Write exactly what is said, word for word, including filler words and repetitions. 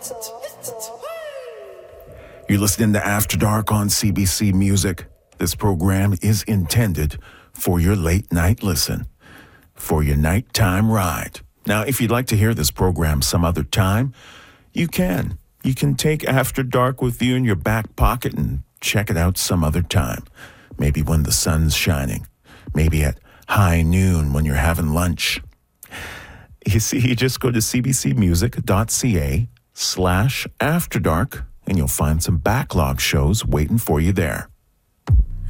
You're listening to After Dark on C B C Music. This program is intended for your late night listen, for your nighttime ride. Now, if you'd like to hear this program some other time, you can. You can take After Dark with you in your back pocket and check it out some other time. Maybe when the sun's shining. Maybe at high noon when you're having lunch. You see, you just go to cbcmusic.ca slash After Dark, and you'll find some backlog shows waiting for you there.